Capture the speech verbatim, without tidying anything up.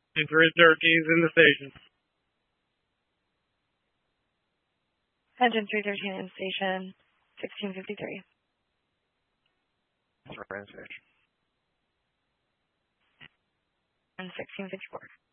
And three turkeys in the station. Engine three thirteen in station, sixteen fifty-three. That's right, station. And sixteen fifty-four.